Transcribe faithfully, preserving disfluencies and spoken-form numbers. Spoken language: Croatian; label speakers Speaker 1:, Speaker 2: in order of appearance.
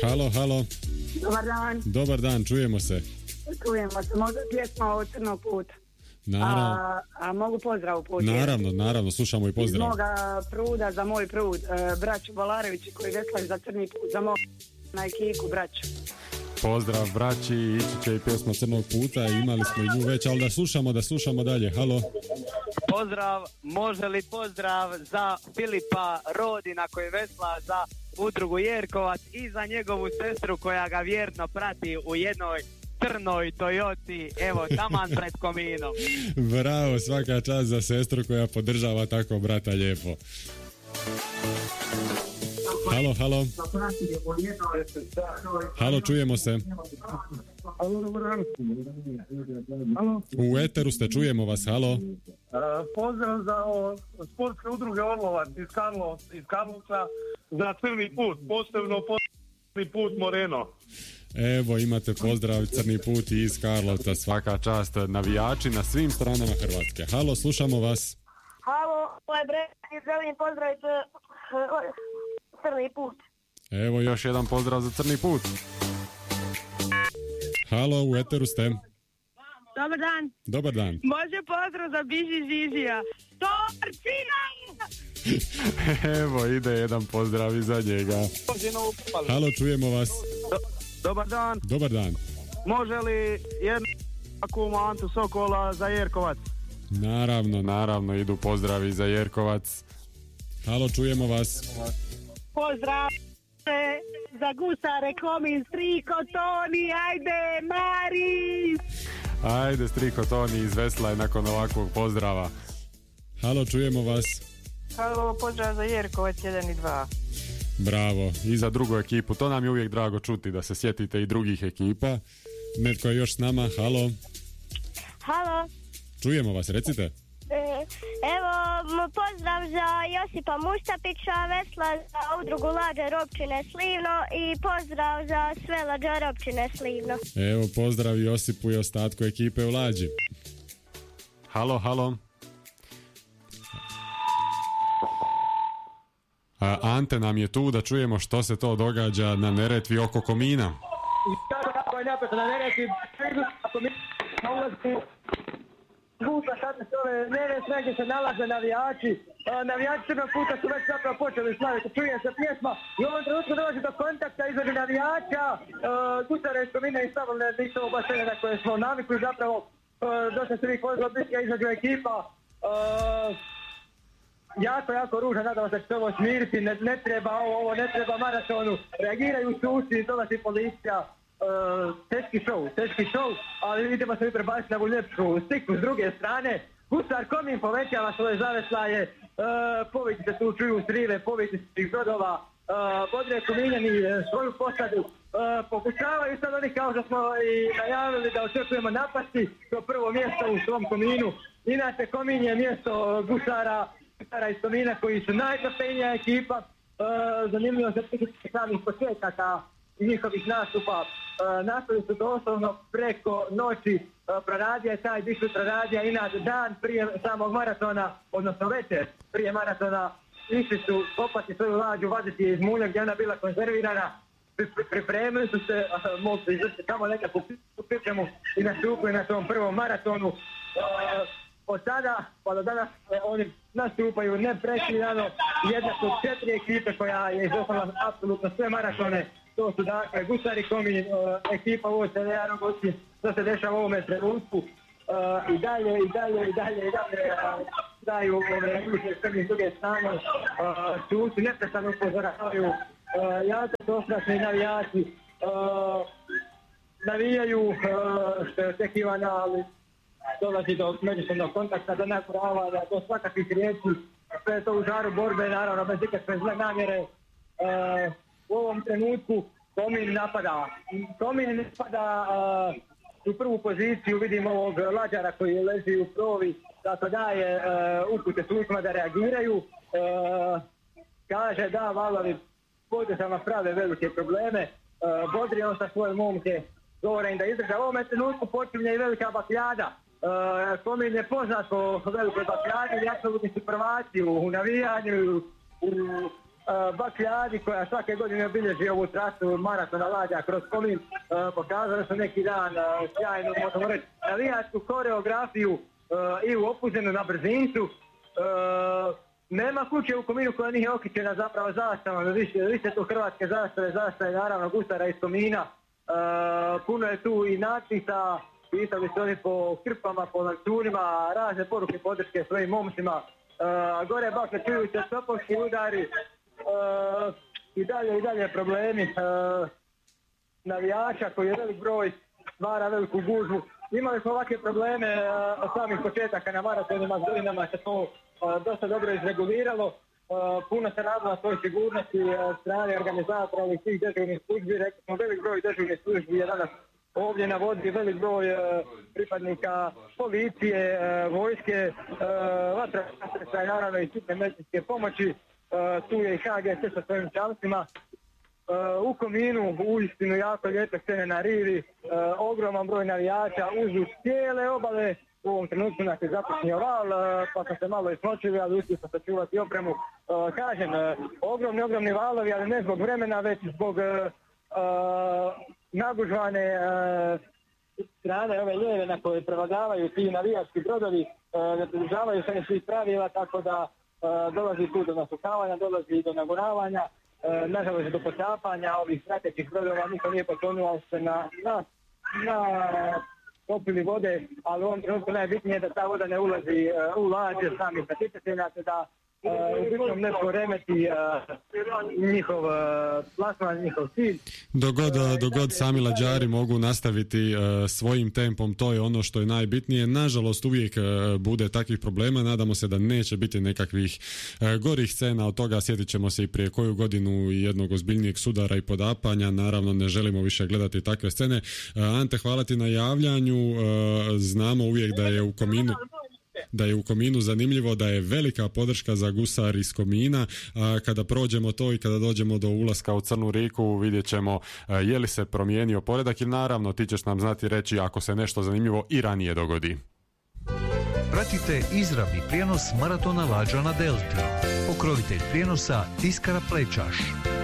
Speaker 1: Halo, halo.
Speaker 2: Dobar dan.
Speaker 1: Dobar dan, čujemo se.
Speaker 2: Čujemo se, možda pjesma od Crnog puta.
Speaker 1: Naravno.
Speaker 2: A, a mogu pozdrav uputiti?
Speaker 1: Naravno, naravno, slušamo i pozdrav.
Speaker 2: Iz moga pruda za moj prud, e, braću Bolarevići koji veslaju za Crni put, za mog na ekiku, braću.
Speaker 1: Pozdrav braći, ići će i pjesma Crnog puta, imali smo i nju već, ali da slušamo, da slušamo dalje. Halo.
Speaker 3: Pozdrav, može li pozdrav za Filipa Rodina koji vesla za udrugu Jerkovac i za njegovu sestru koja ga vjerno prati u jednoj crnoj Toyoti, evo, taman pred kominom.
Speaker 1: Bravo, svaka čast za sestru koja podržava tako brata lijepo. Halo, halo. Halo, čujemo se. U eteru ste, čujemo vas, halo.
Speaker 4: Pozdrav za o, sportske udruge Orlovac iz, Karlo, iz Karlovca za Crni put, posebno Crni put Moreno.
Speaker 1: Evo, imate pozdrav Crni put iz Karlovca, svaka čast, navijači na svim stranama Hrvatske. Halo, slušamo vas.
Speaker 5: Halo, ovo je Bre, želim pozdraviti uh, Crni put.
Speaker 1: Evo još jedan pozdrav za Crni put. Halo, u eteru ste.
Speaker 5: Dobar dan.
Speaker 1: Dobar dan.
Speaker 5: Može pozdrav za Biži Žižija. Torcina!
Speaker 1: Evo, ide jedan pozdrav i za njega. Halo, čujemo vas.
Speaker 3: Do, dobar dan.
Speaker 1: Dobar dan.
Speaker 3: Može li jednu kumu Antu Sokola za Jerkovac?
Speaker 1: Naravno, naravno, idu pozdravi za Jerkovac. Halo, čujemo vas.
Speaker 5: Pozdrav za Gusare, Komin, Striko, Toni, ajde, Maris!
Speaker 1: Ajde, Striko, Toni iz Vesla je nakon ovakvog pozdrava. Halo, čujemo vas.
Speaker 5: Halo, pozdrav za Jerkovac jedan i dva.
Speaker 1: Bravo, i za drugu ekipu. To nam je uvijek drago čuti, da se sjetite i drugih ekipa. Netko je još s nama, halo.
Speaker 6: Halo.
Speaker 1: Čujemo vas, recite.
Speaker 6: Evo, pozdrav za Josipa Muštapića, vesla za udrugu Lađar općine Slivno i pozdrav za sve Lađar općine Slivno.
Speaker 1: Evo, pozdrav Josipu i ostatku ekipe u Lađi. Halo, halo. A, Ante nam je tu da čujemo što se to događa na Neretvi oko Komina.
Speaker 4: Kako je napeto na Neretvi, Puta sad se ove Neretve gdje se nalaze navijači. Uh, navijači Crnog puta su već zapravo počeli slaviti. Čuje se pjesma i u ovom trenutku dolazi do kontakta između navijača. Uh, Gusare iz Komina i Stavovne nisu obaštenje na koje smo navikli zapravo. Uh, dosta se uvijek vodilo bitka između ekipa. Uh, jako, jako ružno, nadamo se da će ovo smiriti. Ne, ne treba ovo, ovo ne treba maratonu. Reagiraju suci, dolazi policija. Uh, teški show, teški show, ali idemo se mi prebaciti na ovu ljepšu sliku s druge strane. Gusar Komin povećava svoje zaveslaje, uh, povići se tu čuju strive, povići se tih brodova, uh, Bodre Kominjani svoju posadu, uh, pokušavaju sad oni kao što smo i najavili da očekujemo napasti to prvo mjesto u svom Kominu. Inače Komin je mjesto Gusara, Gusara iz Komina koji su najtrofejnija ekipa, uh, zanimljivo se prikupiti samih početaka njihovih nastupa. Uh, nastavili su doslovno preko noći, uh, proradija je taj dišu proradija inače dan prije samog maratona, odnosno večer prije maratona, išli su kopati svoju lađu, vaditi iz mulja gdje ona bila konzervirana, pripremili su se, uh, mogli izvršiti samo nekakvu pripremu i nastupili na tom prvom maratonu. Uh, od tada pa do danas uh, oni nastupaju neprekidano, jedna su četiri ekipe koja je izostala apsolutno sve maratone. To su dakle Gusari Komin, uh, ekipa u O C D Arogoci, što se dešava u ovome trenutku. Uh, I dalje, i dalje, i dalje, i dalje uh, daju ove ruže Srbi s druge strane. Uh, Suci neprestano upozoravaju, uh, jako su ostrašni navijači. Uh, navijaju uh, što je očekivano, ali dolazi do međusobnog kontakta, do nakuravanja, do svakakvih riječi. Sve je to u žaru borbe, naravno bez ikakve zle namjere. Uh, U ovom trenutku Komin napada. Komin napada uh, u prvu poziciju, vidimo ovog Lađara koji leži u provi, tako daje uh, upute sucima da reagiraju. Uh, kaže da valovi podržava prave velike probleme. Uh, Bodri on sa svoje momke govore im da izdrža. U ovom trenutku počinje i velika bakljada. Uh, Komin je poznat po velikoj bakljadi i apsolutni su prvaci u navijanju, u Uh, Bakljadi koja svake godine obilježi ovu trasu maratona Lađa kroz Komin, uh, pokazali su neki dan uh, sjajnu, možemo reći, navijačku koreografiju uh, i u Opuzenu na brzincu. Uh, nema kuće u Kominu koja nije okićena zapravo zastavom, više, više tu hrvatske zastave, zastave naravno gusara iz Komina. Uh, puno je tu i natpisa, pisali su oni po krpama, po lancunima, razne poruke podrške svojim momcima. Uh, gore bakle čuju se topovski udari. Uh, i dalje i dalje problemi uh, navijača koji je velik broj, stvara veliku gužvu. Imali smo ovakve probleme uh, od samih početaka na maratonima s godinama se to uh, dosta dobro izreguliralo. Uh, puno se radilo na svoj sigurnosti uh, strane organizatora ovih svih dežurnih službi. Rekli smo, velik broj dežurnih službi je danas ovdje na vodi, velik broj uh, pripadnika policije, uh, vojske, uh, vatrogasaca i naravno i hitne medicinske pomoći. Uh, tu je i H G S sa svojim čamcima. Uh, u Kominu uistinu jako lijepe scene na rivi, uh, ogroman broj navijača uzduž cijele obale. U ovom trenutku nas je započinio val, uh, pa smo se malo ismočili, ali uspio smo sačuvati opremu. Uh, kažem, uh, ogromni, ogromni valovi, ali ne zbog vremena, već zbog uh, uh, nagužvane uh, strane ove lijeve na koje prevladavaju ti navijački brodovi, uh, ne pridržavaju se svih pravila, tako da Uh, dolazi tu do nasukavanja, dolazi do nagoravanja, uh, nažalost do potapanja ovih pratećih brodova, niko nije potonuo se na, na, na popili vode, ali u ovom trenutku najbitnije je da ta voda ne ulazi uh, u lađe samih natjecatelja, te da uh, u bitnom ne poremeti uh, njihov uh, plasman, njihov cilj.
Speaker 1: Dogod, uh, dogod sami lađari mogu nastaviti uh, svojim tempom, to je ono što je najbitnije. Nažalost uvijek uh, bude takvih problema, nadamo se da neće biti nekakvih uh, gorih scena od toga. Sjetit ćemo se i prije koju godinu jednog ozbiljnijeg sudara i podapanja, naravno ne želimo više gledati takve scene. Uh, Ante, hvala ti na javljanju, uh, znamo uvijek da je u Kominu da je u Kominu zanimljivo, da je velika podrška za gusar iz Komina. A kada prođemo to i kada dođemo do ulaska u Crnu Riku, vidjet ćemo je li se promijenio poredak i naravno ti ćeš nam znati reći ako se nešto zanimljivo i ranije dogodi.
Speaker 7: Pratite izravni prijenos maratona Lađa na Delti. Pokrovitelj prijenosa Tiskara Plečaš.